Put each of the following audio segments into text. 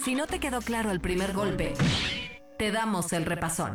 Si no te quedó claro el primer golpe, te damos el repasón.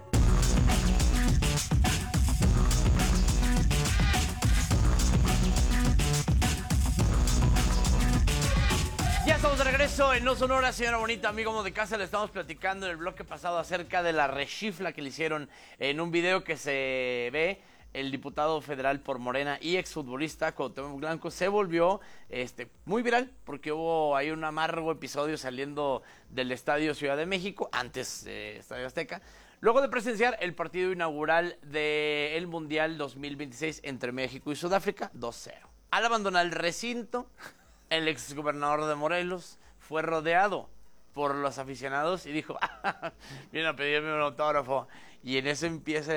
Ya estamos de regreso en No Sonora, señora bonita, amigo de casa. Le estamos platicando en el bloque pasado acerca de la rechifla que le hicieron en un video que se ve. El diputado federal por Morena y exfutbolista Cuauhtémoc Blanco se volvió muy viral porque hubo ahí un amargo episodio saliendo del Estadio Ciudad de México, antes Estadio Azteca, luego de presenciar el partido inaugural del Mundial 2026 entre México y Sudáfrica, 2-0. Al abandonar el recinto, el exgobernador de Morelos fue rodeado por los aficionados y dijo, vienen a pedirme un autógrafo. Y en eso empieza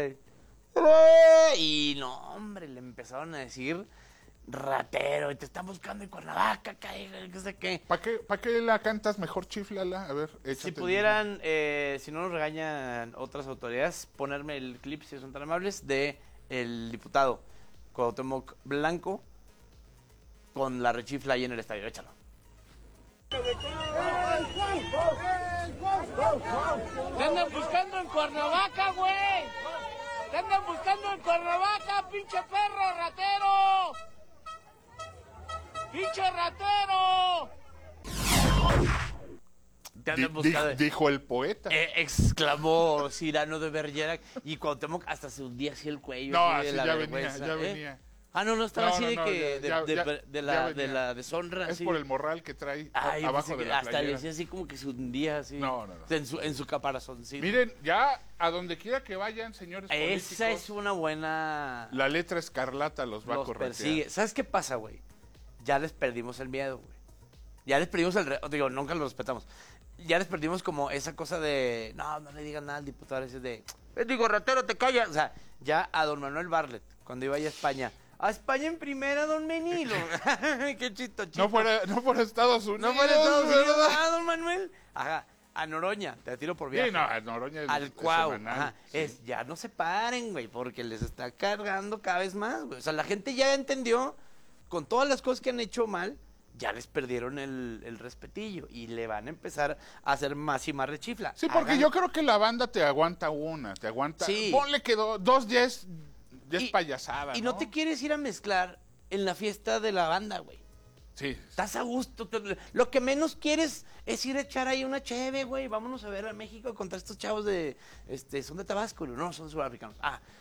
y no, hombre, le empezaron a decir ratero, y te están buscando en Cuernavaca, qué sé qué. ¿Para qué la cantas? Mejor chiflala. A ver, échate. Si pudieran, si no nos regañan otras autoridades, ponerme el clip, si son tan amables, de el diputado Cuauhtémoc Blanco con la rechifla ahí en el estadio. Échalo. ¡Te andan buscando en Cuernavaca, güey! ¡Te andan buscando en Cuernavaca, pinche perro ratero! ¡Pinche ratero! Te andan buscando. Dijo el poeta. Exclamó Cyrano de Bergerac, y Cuauhtémoc hasta se hundía así el cuello. No, así de así la ya vergüenza, venía, ya venía. Ah, no, estaba No, así no, de no, que ya de la deshonra. Es así. por el morral que trae Ay, abajo de la hasta playera. le decía así como que se hundía así. No. En su caparazón, sí. Miren, ya a donde quiera que vayan, señores políticos, Esa es una buena... la letra escarlata los va a corretear. persigue. ¿Sabes qué pasa, güey? Ya les perdimos el miedo, güey. Ya les perdimos digo, nunca lo respetamos. Ya les perdimos como esa cosa de... No le digan nada al diputado ese de... digo, ratero, te callas. O sea, ya a don Manuel Bartlett, cuando iba a España... A España en primera, don Menilo. Qué chito. No fuera Estados Unidos. No fuera Estados Unidos. ¿verdad? Ah, don Manuel. Ajá. A Noroña, te tiro por viaje. Sí, no, a Noroña Al Cuau. semanal, Ajá. sí. Ya no se paren, güey, porque les está cargando cada vez más, güey. O sea, la gente ya entendió, con todas las cosas que han hecho mal, ya les perdieron el respetillo y le van a empezar a hacer más y más rechifla. Sí, porque yo creo que la banda te aguanta una, te aguanta... Sí. Ponle que dos ya es payasada, Y no te quieres ir a mezclar en la fiesta de la banda, güey. Sí. Estás a gusto. Lo que menos quieres es ir a echar ahí una cheve, güey. Vámonos a ver a México contra estos chavos de... son de Tabasco, no, son sudafricanos.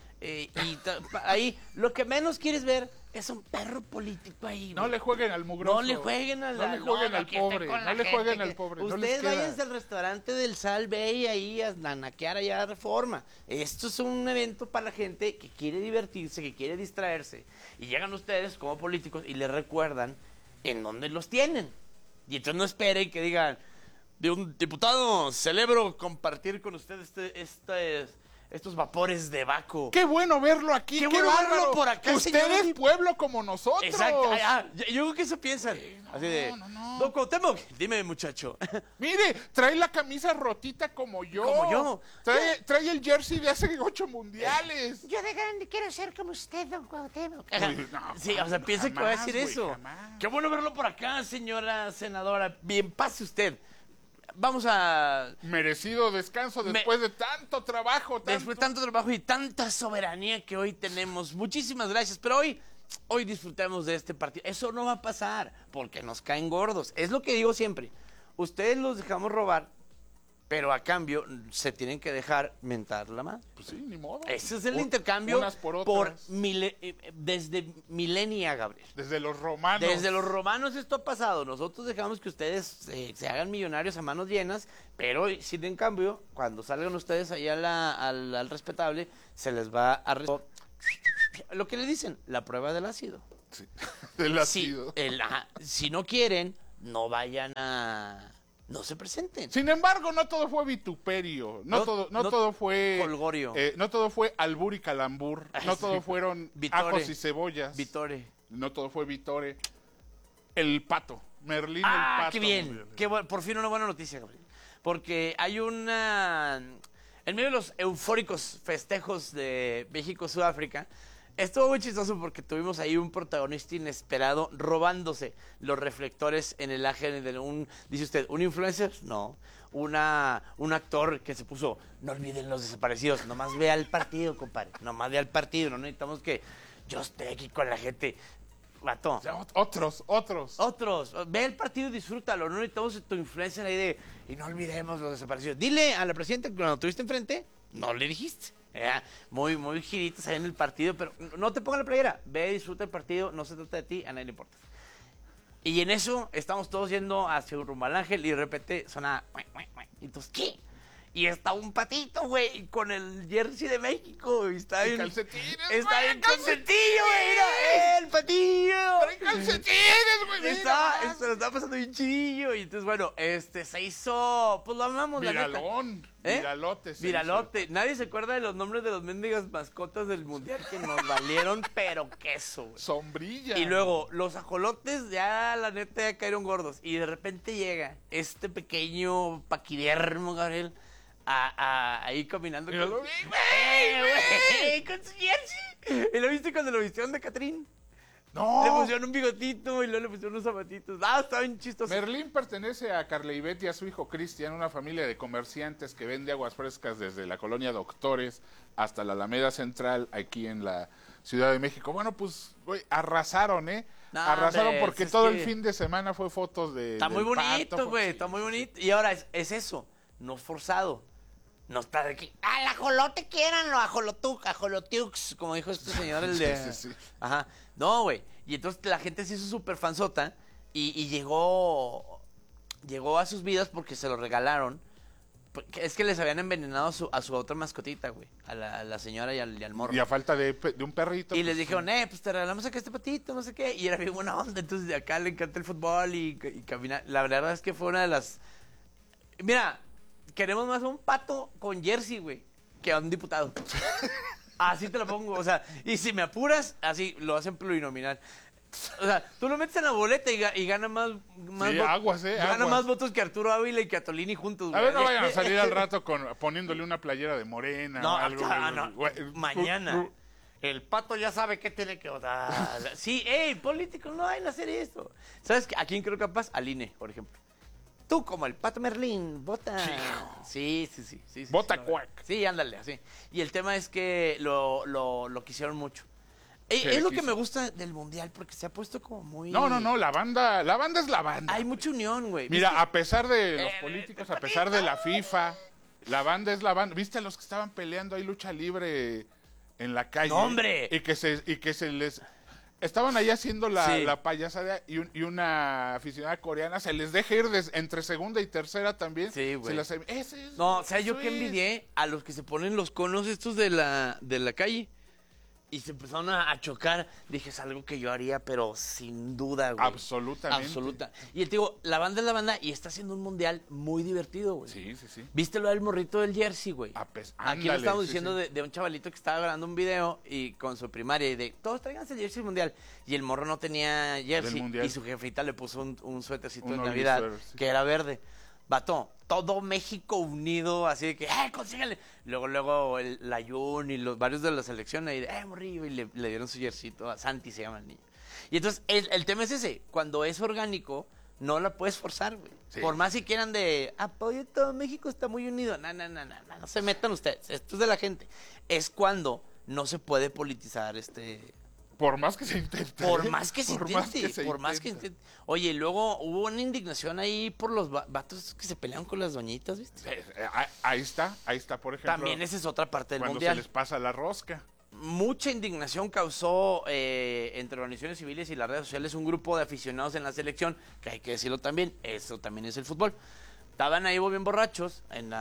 Ahí lo que menos quieres ver es un perro político ahí. No le jueguen al mugroso. No le jueguen al pobre. No le jueguen al pobre. Ustedes váyanse al restaurante del Salve ahí a naquear allá a Reforma. Esto es un evento para la gente que quiere divertirse, que quiere distraerse. Y llegan ustedes como políticos y les recuerdan en dónde los tienen. Y entonces no esperen que digan, de un diputado, celebro compartir con ustedes estos vapores de Baco. Qué bueno verlo aquí. Qué bueno verlo por acá, Usted señor. es pueblo como nosotros. Exacto. Yo creo que eso piensan. Así de, no. Don Cuauhtémoc, dime, muchacho. Mire, trae la camisa rotita como yo. Como yo. Trae el jersey de hace 8 mundiales. Yo de grande quiero ser como usted, don Cuauhtémoc. Sí, o sea, piensa que va a decir güey, eso. jamás. Qué bueno verlo por acá, señora senadora. Bien, pase usted. Vamos a... Merecido descanso después de tanto trabajo. Después de tanto trabajo y tanta soberanía que hoy tenemos. Muchísimas gracias. Pero hoy disfrutemos de este partido. Eso no va a pasar porque nos caen gordos. Es lo que digo siempre. Ustedes los dejamos robar, pero a cambio se tienen que dejar mentar la madre. Pues sí, ni modo. Ese es el intercambio unas por otras. desde milenia, Gabriel. Desde los romanos. Desde los romanos esto ha pasado. Nosotros dejamos que ustedes se hagan millonarios a manos llenas, pero sin en cambio, cuando salgan ustedes ahí al respetable, se les va a... Lo que le dicen, la prueba del ácido. Sí, del ácido. Si no quieren, no vayan a... No se presenten. Sin embargo, no todo fue vituperio, no todo fue holgorio. No todo fue albur y calambur, no todo fueron ajos y cebollas. Vitore. No todo fue Vitore. El pato, Merlín el pato. Qué bien. Por fin una buena noticia, Gabriel. Porque hay en medio de los eufóricos festejos de México-Sudáfrica, Estuvo muy chistoso porque tuvimos ahí un protagonista inesperado robándose los reflectores en el AGN de dice usted, ¿un influencer? No. Un actor que se puso, no olviden los desaparecidos, nomás vea el partido, compadre, nomás vea el partido, no necesitamos que yo esté aquí con la gente. Vato. O sea, otros. Ve el partido y disfrútalo. No necesitamos tu influencer ahí y no olvidemos los desaparecidos. Dile a la presidenta que cuando tuviste enfrente, no le dijiste. Muy giritos ahí en el partido, pero no te pongas la playera. Ve, disfruta el partido, no se trata de ti, a nadie le importa. Y en eso estamos todos yendo hacia rumbo al Ángel y de repente suena... Y entonces, ¿qué? Y está un patito, güey, con el jersey de México. Y está y bien. calcetines, Está bien consentillo, güey. Mira, el patillo. Trae calcetines, güey. Se lo está pasando bien chillo. Y entonces, bueno, se hizo. Pues lo amamos, la neta. Viralón. Viralote. Nadie se acuerda de los nombres de los mendigas mascotas del mundial que nos valieron, pero queso, güey. Sombrilla. Y luego, los ajolotes ya, la neta, ya cayeron gordos. Y de repente llega este pequeño paquidermo, Gabriel, ahí caminando. Con con su jersey. ¿Y lo viste cuando lo vistieron de Catrín? No. Le pusieron un bigotito y luego le pusieron unos zapatitos. Está bien chistoso. Merlín pertenece a Carleibet y a su hijo Cristian, una familia de comerciantes que vende aguas frescas desde la colonia Doctores hasta la Alameda Central, aquí en la Ciudad de México. Bueno, pues, güey, arrasaron, arrasaron porque todo el fin de semana fue fotos de... Está muy bonito, güey, está muy bonito. Y ahora es eso, no forzado. No está de aquí. ¡Al ajolote quieran! Ajolotiux, como dijo este señor, el de... Sí. Ajá. No, güey. Y entonces la gente se hizo súper fansota y llegó a sus vidas porque se lo regalaron. Es que les habían envenenado a su otra mascotita, güey. A la señora y al morro. Y a falta de un perrito. Y les dijeron, pues te regalamos acá este patito, no sé qué. Y era bien buena onda. Entonces de acá le encanta el fútbol y caminar. La verdad es que fue una de las... Mira... Queremos más a un pato con jersey, güey, que a un diputado. Así te lo pongo, o sea, y si me apuras, así lo hacen plurinominal. O sea, tú lo metes en la boleta y gana más sí, aguas, gana aguas. más votos que Arturo Ávila y que Atolini juntos, güey. A ver, no vayan a salir al rato poniéndole una playera de Morena no, o algo. No, mañana. El pato ya sabe qué tiene que votar. Sí, políticos, no vayan a hacer esto. ¿Sabes a quién creo capaz? Al INE, por ejemplo. Tú, como el Pato Merlín, vota. Sí. Vota cuac. Sí, ándale, así. Y el tema es que lo quisieron mucho. Es lo que me gusta del Mundial, porque se ha puesto como muy... No, la banda es la banda. Hay mucha unión, güey. Mira, a pesar de los políticos, a pesar de la FIFA, la banda es la banda. ¿Viste a los que estaban peleando ahí lucha libre en la calle? ¡No, hombre! Y que se les... Estaban ahí haciendo la payasada y una aficionada coreana se les deja ir entre segunda y tercera también. Sí, güey. No, o sea, yo que envidié a los que se ponen los conos estos de la calle y se empezaron a chocar. Dije, es algo que yo haría, pero sin duda, güey. Absolutamente. Y te digo, la banda es la banda y está haciendo un mundial muy divertido, güey. Sí. ¿Viste lo del morrito del jersey, güey? Aquí lo estamos diciendo de un chavalito que estaba grabando un video y con su primaria y de, todos tráiganse el jersey mundial. Y el morro no tenía jersey y su jefita le puso un suétercito de Navidad que era verde. Vato, todo México unido, así de que, consíganle. Luego la Jun y varios de la selección ahí de, morrillo, y le dieron su jerseycito, a Santi se llama el niño. Y entonces, el tema es ese, cuando es orgánico, no la puedes forzar, güey. Sí. Por más si quieran de, apoyo todo México está muy unido. No se metan ustedes, esto es de la gente. Es cuando no se puede politizar Por más que se intente. Por más que se intente. Oye, luego hubo una indignación ahí por los vatos que se pelearon con las doñitas, ¿viste? Ahí está, por ejemplo. También esa es otra parte del mundial. mundial. Cuando se les pasa la rosca. Mucha indignación causó entre organizaciones civiles y las redes sociales un grupo de aficionados en la selección, que hay que decirlo también, eso también es el fútbol. Estaban ahí bien borrachos en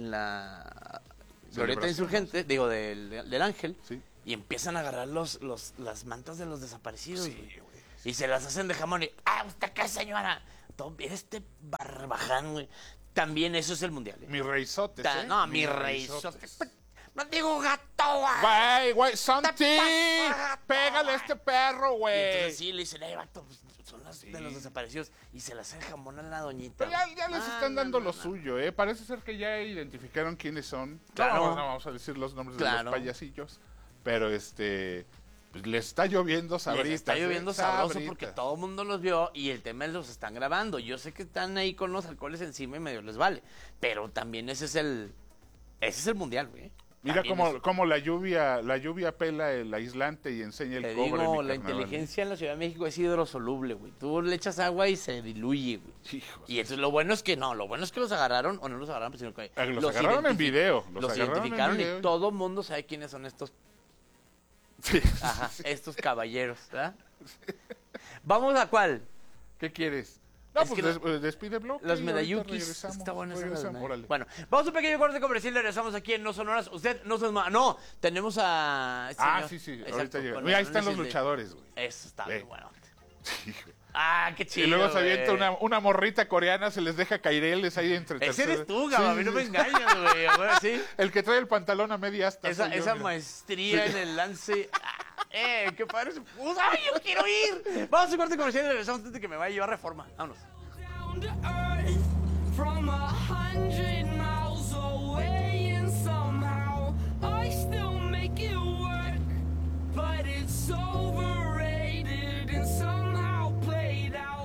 la glorieta insurgente, digo, del Ángel. Sí. Y empiezan a agarrar las mantas de los desaparecidos. Sí, güey. Y se las hacen de jamón. Y, ¿usted qué, señora? Mira este barbaján, güey. También eso es el mundial. Mi reizote. No, mi reizote. No digo gato, güey. Santi. Pégale a este perro, güey. Y entonces sí, le dicen, vato, pues, son las de los desaparecidos. Y se las hacen jamón a la doñita. Pero ya les están dando lo suyo, ¿eh? Parece ser que ya identificaron quiénes son. Claro. No vamos a decir los nombres de los payasillos. Pero Pues les está lloviendo sabritas. Les está lloviendo sabroso Sabritas. porque todo el mundo los vio y el tema es los están grabando. Yo sé que están ahí con los alcoholes encima y medio les vale. Pero también ese es el mundial, güey. Mira También cómo la lluvia pela el aislante y enseña el Te cobre. digo, mi la carnaval. inteligencia en la Ciudad de México es hidrosoluble, güey. Tú le echas agua y se diluye, güey. Hijos. Y entonces lo bueno es que los agarraron, o no los agarraron, sino que Los agarraron en video. Los agarraron en identificaron video. y todo el mundo sabe quiénes son estos, Sí. ajá, estos caballeros, ¿verdad? ¿Vamos a cuál? ¿Qué quieres? No, Es pues que despide bloque. Los y ahorita medalluquis. regresamos, Está bueno ese regresamos, medallo. órale. Bueno, vamos a un pequeño corte comercial y regresamos aquí en No Son Horas. Usted no se No, tenemos a... este señor. Sí, Exacto, ahorita llega. con Mira, ahí los están los anuncios de- luchadores, güey. Eso está Ve. bien bueno. Ah, qué chido, Y luego se avienta güey. una morrita coreana, se les deja caireles ahí entre Ese eres tú, Sí, Gaba, a mí no me engañas, güey. Ahora sí. El que trae el pantalón a media asta. Esa soy yo, esa mira. maestría en el lance. Qué padre se puso. ¡Ay, yo quiero ir! Vamos a un corte comercial y regresamos antes de que me vaya yo a Reforma. Vámonos. To earth from 100 miles away, and somehow I still make it work, but it's overrated and somehow played out.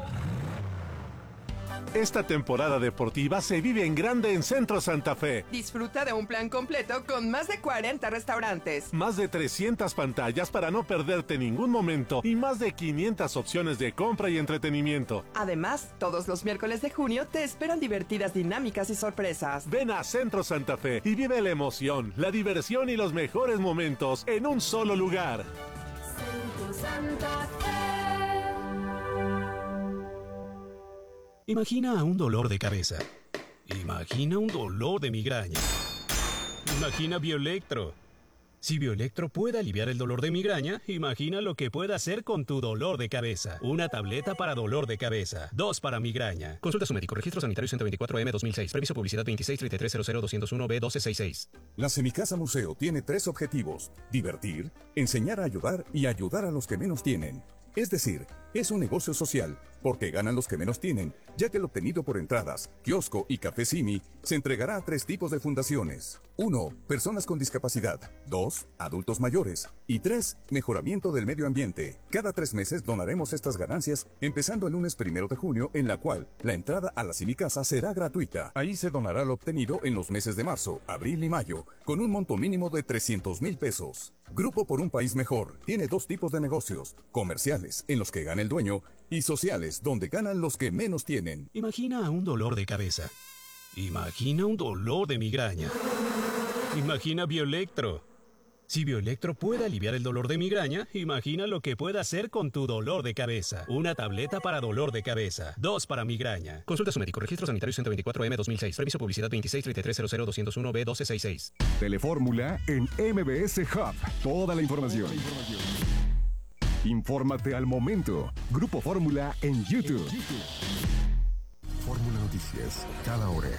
Esta temporada deportiva se vive en grande en Centro Santa Fe. Disfruta de un plan completo con más de 40 restaurantes. Más de 300 pantallas para no perderte ningún momento y más de 500 opciones de compra y entretenimiento. Además, todos los miércoles de junio te esperan divertidas dinámicas y sorpresas. Ven a Centro Santa Fe y vive la emoción, la diversión y los mejores momentos en un solo lugar. Imagina un dolor de cabeza. Imagina un dolor de migraña. Imagina Bioelectro. Si Bioelectro puede aliviar el dolor de migraña, imagina lo que puede hacer con tu dolor de cabeza. Una tableta para dolor de cabeza. 2 para migraña. Consulta a su médico. Registro sanitario 124M 2006. Previso publicidad 2633000201B1266. La Semicasa Museo tiene 3 objetivos: divertir, enseñar a ayudar y ayudar a los que menos tienen. Es decir, es un negocio social, porque ganan los que menos tienen, ya que el obtenido por entradas, kiosco y café Simi se entregará a 3 tipos de fundaciones. 1. Personas con discapacidad. 2. Adultos mayores. Y 3. Mejoramiento del medio ambiente. Cada 3 meses donaremos estas ganancias, empezando el lunes 1 de junio, en la cual la entrada a la Semicasa será gratuita. Ahí se donará lo obtenido en los meses de marzo, abril y mayo, con un monto mínimo de 300,000 pesos. Grupo por un País Mejor tiene 2 tipos de negocios: comerciales, en los que gana el dueño, y sociales, donde ganan los que menos tienen. Imagina un dolor de cabeza. Imagina un dolor de migraña. Imagina Bioelectro. Si Bioelectro puede aliviar el dolor de migraña, imagina lo que puede hacer con tu dolor de cabeza. Una tableta para dolor de cabeza. 2 para migraña. Consulta a su médico. Registro sanitario 124M 2006. Previso publicidad 2633000201B1266. Telefórmula en MBS Hub. Toda la información. Infórmate al momento. Grupo Fórmula en YouTube. Fórmula Noticias. Cada hora.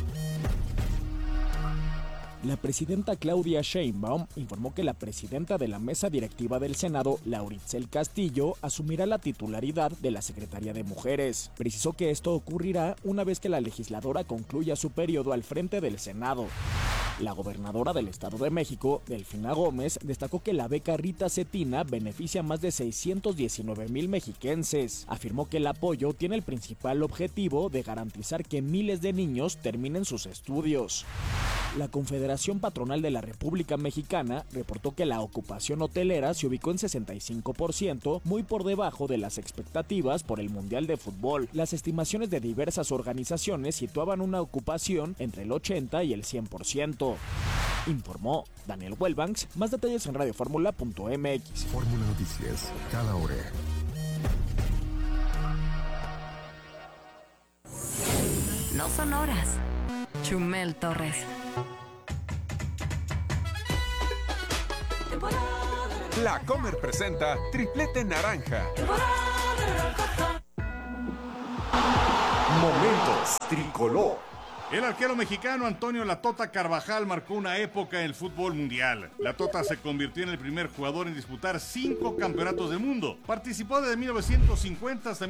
La presidenta Claudia Sheinbaum informó que la presidenta de la mesa directiva del Senado, Lauritzel Castillo, asumirá la titularidad de la Secretaría de Mujeres. Precisó que esto ocurrirá una vez que la legisladora concluya su periodo al frente del Senado. La gobernadora del Estado de México, Delfina Gómez, destacó que la beca Rita Cetina beneficia a más de 619,000 mexiquenses. Afirmó que el apoyo tiene el principal objetivo de garantizar que miles de niños terminen sus estudios. La Confederación Patronal de la República Mexicana reportó que la ocupación hotelera se ubicó en 65%, muy por debajo de las expectativas por el Mundial de Fútbol. Las estimaciones de diversas organizaciones situaban una ocupación entre el 80 y el 100%. Informó Daniel Wellbanks. Más detalles en radioformula.mx. Fórmula Noticias. Cada hora. No son horas. Chumel Torres. La Comer presenta Triplete Naranja. Momentos Tricolor. El arquero mexicano Antonio La Tota Carvajal marcó una época en el fútbol mundial. La Tota se convirtió en el primer jugador en disputar 5 campeonatos del mundo. Participó desde 1950 hasta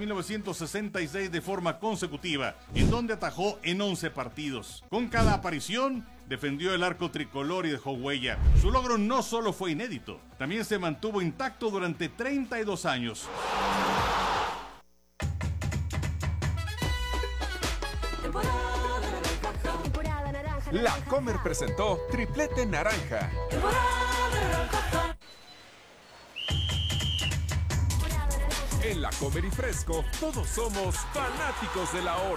1966 de forma consecutiva, en donde atajó en 11 partidos. Con cada aparición, defendió el arco tricolor y dejó huella. Su logro no solo fue inédito, también se mantuvo intacto durante 32 años. La Comer presentó Triplete Naranja. En La Comer y Fresco, todos somos fanáticos del ahorro.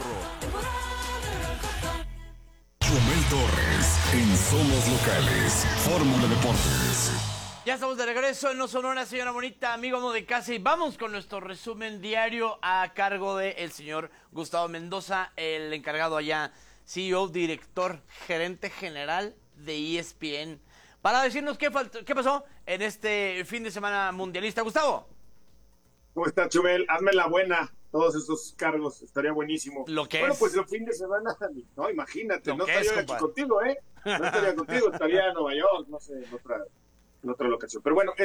Chumel Torres, en Somos Locales, Fórmula Deportes. Ya estamos de regreso en No Sonora, señora bonita, amigo amo de casa, y vamos con nuestro resumen diario a cargo del señor Gustavo Mendoza, el encargado allá, CEO, director, gerente general de ESPN, para decirnos qué pasó en este fin de semana mundialista. Gustavo. ¿Cómo está, Chumel? Hazme la buena, todos esos cargos, estaría buenísimo. Lo que bueno, es. Pues el fin de semana, no, imagínate, Lo no que estaría es, aquí compadre. contigo, No estaría contigo, estaría en Nueva York, no sé, en otra locación. Pero bueno,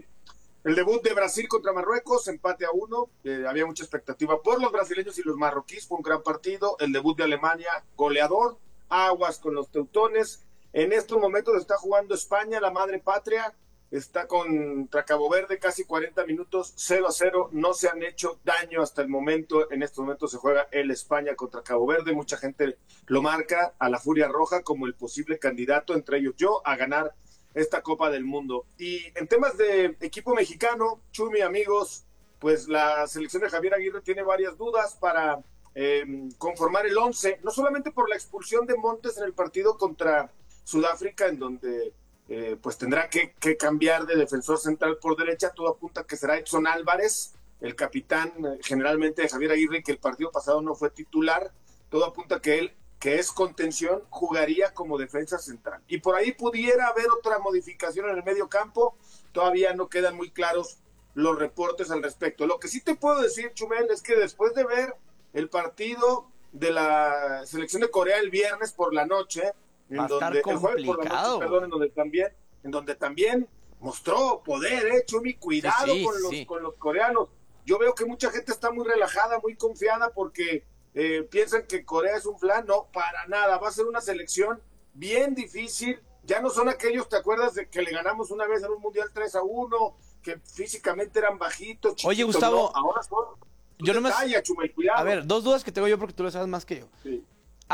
el debut de Brasil contra Marruecos, empate a 1, había mucha expectativa por los brasileños y los marroquíes, fue un gran partido. El debut de Alemania, goleador, aguas con los teutones. En estos momentos está jugando España, la madre patria, está contra Cabo Verde, casi 40 minutos, 0-0, no se han hecho daño hasta el momento. En estos momentos se juega el España contra Cabo Verde, mucha gente lo marca a la Furia Roja como el posible candidato, entre ellos yo, a ganar esta Copa del Mundo. Y en temas de equipo mexicano, Chumi, amigos, pues la selección de Javier Aguirre tiene varias dudas para conformar el 11, no solamente por la expulsión de Montes en el partido contra Sudáfrica, en donde pues tendrá que cambiar de defensor central por derecha. Todo apunta que será Edson Álvarez, el capitán generalmente de Javier Aguirre, que el partido pasado no fue titular. Todo apunta que él, que es contención, jugaría como defensa central. Y por ahí pudiera haber otra modificación en el medio campo. Todavía no quedan muy claros los reportes al respecto. Lo que sí te puedo decir, Chumel, es que después de ver el partido de la selección de Corea el viernes por la noche, Va a estar complicado. En donde también mostró poder, Chumi, cuidado con los coreanos. Yo veo que mucha gente está muy relajada, muy confiada, porque piensan que Corea es un flan. No, para nada, va a ser una selección bien difícil. Ya no son aquellos, ¿te acuerdas de que le ganamos una vez en un Mundial 3-1, que físicamente eran bajitos, chiquitos? Oye, Gustavo, no, ahora son yo nomás, Chumel, cuidado. A ver, dos dudas que tengo yo porque tú lo sabes más que yo. Sí.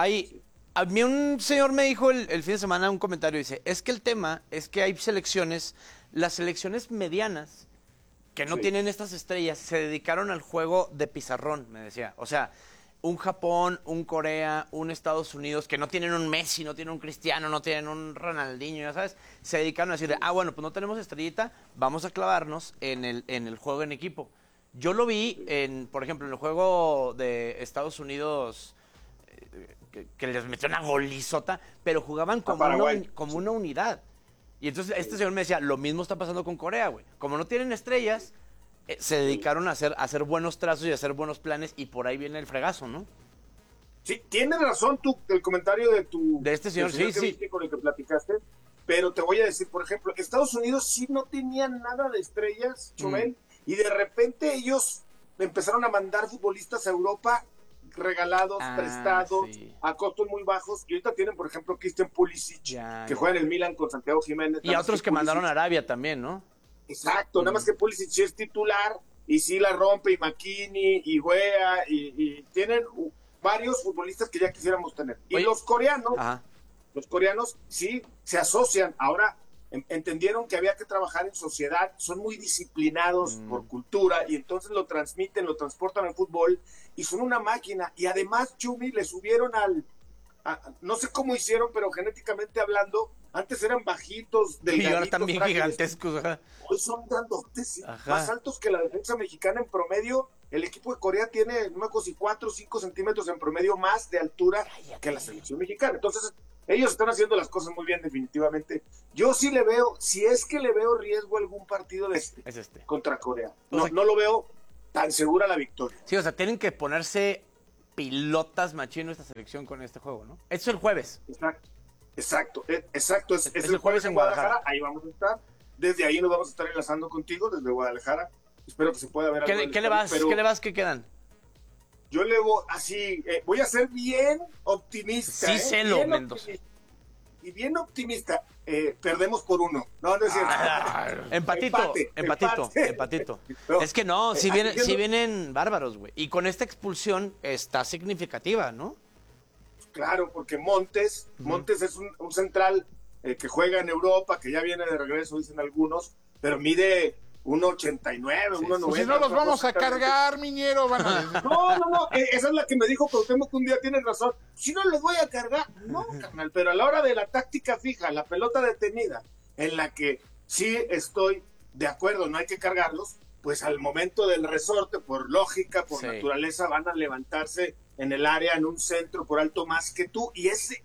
A mí un señor me dijo el fin de semana un comentario, dice, es que el tema es que hay selecciones, las selecciones medianas, que no tienen estas estrellas, se dedicaron al juego de pizarrón, me decía. O sea, un Japón, un Corea, un Estados Unidos, que no tienen un Messi, no tienen un Cristiano, no tienen un Ronaldinho, ya sabes, se dedicaron a decir, bueno, pues no tenemos estrellita, vamos a clavarnos en el juego en equipo. Yo lo vi, por ejemplo, en el juego de Estados Unidos, que les metió una golizota, pero jugaban como una unidad. Y entonces este señor me decía, lo mismo está pasando con Corea, güey. Como no tienen estrellas, se dedicaron a hacer buenos trazos y a hacer buenos planes, y por ahí viene el fregazo, ¿no? Sí, tienes razón el comentario de este señor, sí. Con el que platicaste, pero te voy a decir, por ejemplo, Estados Unidos sí no tenía nada de estrellas, Chumel, y de repente ellos empezaron a mandar futbolistas a Europa regalados, prestados, a costos muy bajos, y ahorita tienen, por ejemplo, Christian Pulisic, que juega en el Milan con Santiago Jiménez. Y a otros que mandaron a Arabia también, ¿no? Exacto, nada más que Pulisic sí es titular, y sí la rompe, y McKinney, y Wea, y tienen varios futbolistas que ya quisiéramos tener. Y los coreanos sí se asocian, ahora entendieron que había que trabajar en sociedad, son muy disciplinados por cultura, y entonces lo transmiten, lo transportan al fútbol, y son una máquina. Y además, Chumi, le subieron no sé cómo hicieron, pero genéticamente hablando, antes eran bajitos, delgaditos. Y ahora también gigantescos. Hoy son grandotes, más altos que la defensa mexicana en promedio. El equipo de Corea tiene, no me acuerdo si 4 o 5 centímetros en promedio más de altura que la selección mexicana. Entonces, ellos están haciendo las cosas muy bien, definitivamente. Yo sí le veo, si es que le veo riesgo a algún partido de contra Corea. No lo veo tan segura la victoria. Sí, o sea, tienen que ponerse pilotas machino esta selección con este juego, ¿no? Esto es el jueves. Exacto. Es el jueves en Guadalajara. Ahí vamos a estar. Desde ahí nos vamos a estar enlazando contigo, desde Guadalajara. Espero que se pueda ver algo. ¿Qué le vas? ¿Qué quedan? Yo le voy así, voy a ser bien optimista. Sí, celo, Mendoza. y bien optimista, perdemos por 1. No es cierto. Empatito. No, es que no, si aquí vienen bárbaros, güey. Y con esta expulsión está significativa, ¿no? Claro, porque Montes es un central que juega en Europa, que ya viene de regreso, dicen algunos, pero mide 1.89, 1.90. Pues si no los vamos a cargar, Miñero, van a decir. No, esa es la que me dijo Cuauhtémoc que un día, tienes razón. Si no los voy a cargar, no, carnal, pero a la hora de la táctica fija, la pelota detenida, en la que sí estoy de acuerdo, no hay que cargarlos, pues al momento del resorte, por lógica, por naturaleza, van a levantarse en el área, en un centro por alto más que tú, y ese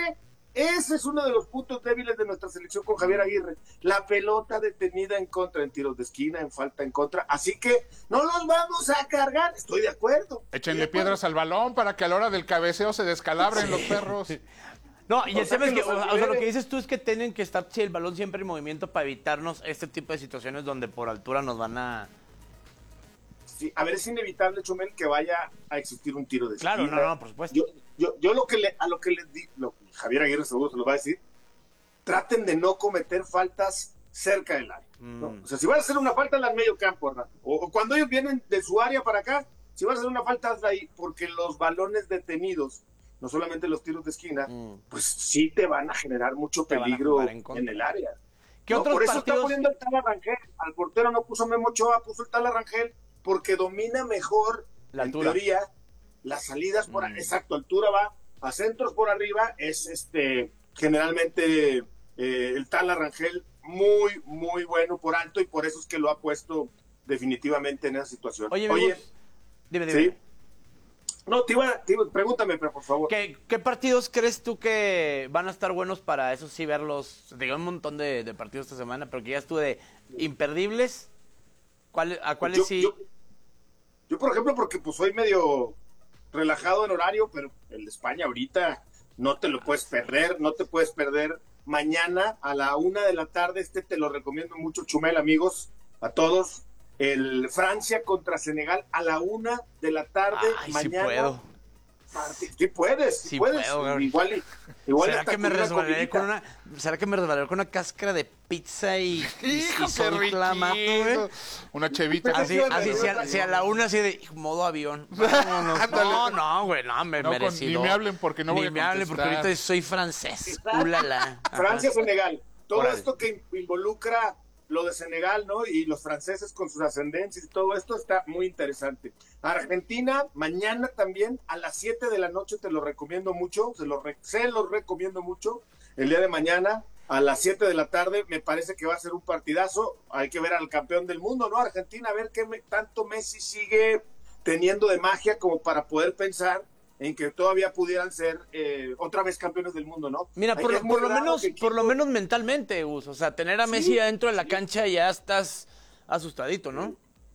es uno de los puntos débiles de nuestra selección con Javier Aguirre, la pelota detenida en contra, en tiros de esquina, en falta en contra, así que no los vamos a cargar, estoy de acuerdo. Échenle piedras al balón para que a la hora del cabeceo se descalabren los perros. No, y el tema es que, lo que dices tú es que tienen que estar el balón siempre en movimiento para evitarnos este tipo de situaciones donde por altura nos van a... Sí, a ver, es inevitable, Chumel, que vaya a existir un tiro de esquina. Claro, no, por supuesto. Yo a lo que les digo, Javier Aguirre seguro se lo va a decir, traten de no cometer faltas cerca del área, ¿no? O sea, si van a hacer una falta, hazla en medio campo, ¿verdad? O cuando ellos vienen de su área para acá, si van a hacer una falta, hazla ahí, porque los balones detenidos, no solamente los tiros de esquina, pues sí te van a generar mucho peligro en el área. ¿Qué otros por eso partidos? está poniendo el Tala Rangel, al portero no puso Memo Ochoa, puso el Tala Rangel, porque domina mejor, en teoría, las salidas por exacto, altura va a centros por arriba, es generalmente el Tala Rangel muy, muy bueno por alto, y por eso es que lo ha puesto definitivamente en esa situación. Oye, dime. ¿sí? No, pregúntame, pero por favor. ¿Qué partidos crees tú que van a estar buenos para eso sí verlos? Digo, un montón de partidos esta semana, pero que ya estuve de imperdibles. ¿A cuáles sí? Yo, por ejemplo, porque pues soy medio relajado en horario, pero el de España ahorita no te lo puedes perder, no te puedes perder. Mañana a la 1 de la tarde, te lo recomiendo mucho, Chumel, amigos, a todos. El Francia contra Senegal a la 1 de la tarde. Ay, mañana. Sí puedo. Sí puedes. Puedo, igual ¿Será que me resbalaré con una cáscara de pizza y soy clamato, güey? Una chevita. Así, si a la 1 así de modo avión. Vámonos. No, güey, no, merecido. Ni me hablen porque no voy a contestar. Ni me hablen porque ahorita soy francés. Ulala. Francia-Senegal. Todo esto que involucra lo de Senegal, ¿no? Y los franceses con sus ascendencias y todo esto está muy interesante. Argentina, mañana también, a las 7 de la noche, te lo recomiendo mucho, se los recomiendo mucho. El día de mañana, a las 7 de la tarde, me parece que va a ser un partidazo. Hay que ver al campeón del mundo, ¿no? Argentina, a ver qué tanto Messi sigue teniendo de magia como para poder pensar en que todavía pudieran ser otra vez campeones del mundo, ¿no? Mira, por lo menos mentalmente, Gus, o sea, tener a Messi adentro de la cancha ya estás asustadito, ¿no?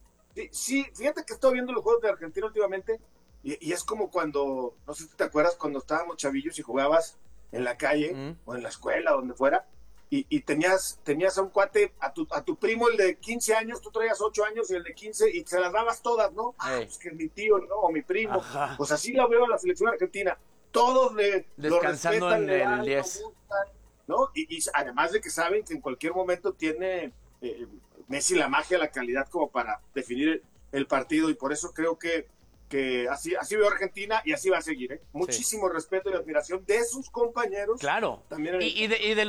Sí, fíjate que estoy viendo los juegos de Argentina últimamente y es como cuando, no sé si te acuerdas, cuando estábamos chavillos y jugabas en la calle o en la escuela, donde fuera, y tenías a un cuate, a tu primo, el de 15 años, tú traías 8 años y el de 15, y se las dabas todas, ¿no? Pues que es mi tío, ¿no? O mi primo. Ajá. Pues así la veo en la selección argentina. Todos descansando lo respetan, en el 10. lo gustan, ¿no? Y además de que saben que en cualquier momento tiene Messi la magia, la calidad como para definir el partido, y por eso creo que así veo a Argentina y así va a seguir, ¿eh? Muchísimo respeto y admiración de sus compañeros. Claro. También y de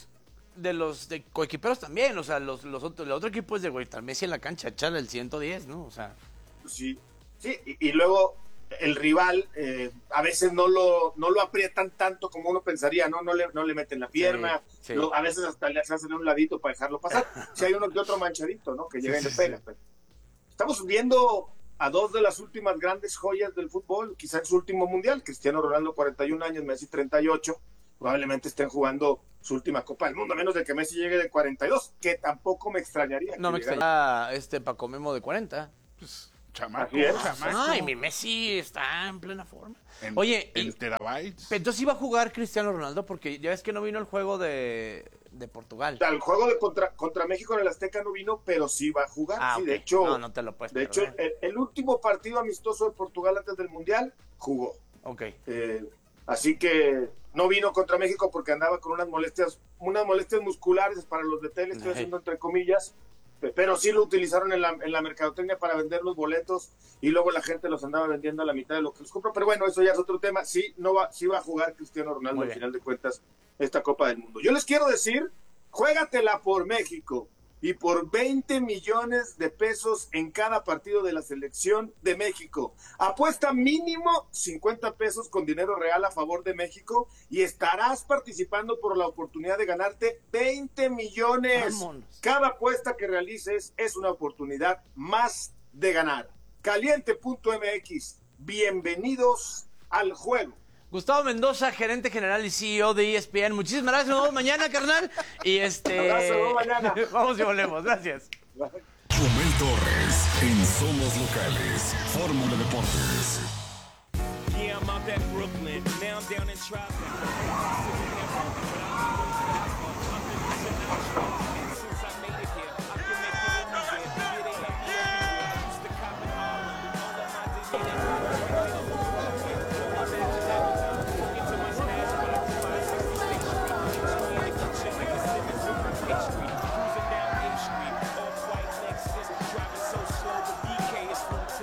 los coequiperos también, o sea, el otro equipo es de güey, Messi en la cancha, echarle el 110, ¿no? O sea. Sí, y luego el rival a veces no lo aprietan tanto como uno pensaría, ¿no? No le meten la pierna, sí. A veces hasta le hacen un ladito para dejarlo pasar. Si hay uno que otro manchadito, ¿no? Que llega y le pega. Pero estamos viendo a dos de las últimas grandes joyas del fútbol, quizá en su último mundial, Cristiano Ronaldo, 41 años, Messi 38, probablemente estén jugando su última Copa del Mundo, a menos de que Messi llegue de 42, que tampoco me extrañaría. No me extrañaría Paco Memo de 40. Pues, chamaco. Ay, mi Messi está en plena forma. Oye, en terabytes. Entonces iba a jugar Cristiano Ronaldo, porque ya ves que no vino el juego de Portugal. El juego de contra México en el Azteca no vino, pero sí va a jugar. Sí, okay. De hecho, no te lo puedes de hecho, el último partido amistoso de Portugal antes del Mundial jugó. Ok. Así que no vino contra México porque andaba con unas molestias musculares para los de tele, estoy haciendo entre comillas, pero sí lo utilizaron en la mercadotecnia para vender los boletos y luego la gente los andaba vendiendo a la mitad de lo que los compró. Pero bueno, eso ya es otro tema. Sí va a jugar Cristiano Ronaldo al final de cuentas esta Copa del Mundo. Yo les quiero decir, juégatela por México y por 20 millones de pesos en cada partido de la selección de México. Apuesta mínimo 50 pesos con dinero real a favor de México y estarás participando por la oportunidad de ganarte 20 millones. Vámonos. Cada apuesta que realices es una oportunidad más de ganar. Caliente.mx, bienvenidos al juego. Gustavo Mendoza, gerente general y CEO de ESPN. Muchísimas gracias. Nos vemos mañana, carnal. Y Abrazo, mañana. Vamos y volvemos. Gracias. Chumel Torres en Somos Locales. Fórmula Deportes. Yeah, I'm out at Brooklyn. Now I'm down in Tropic.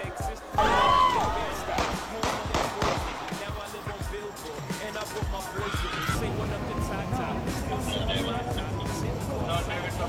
And I put my voice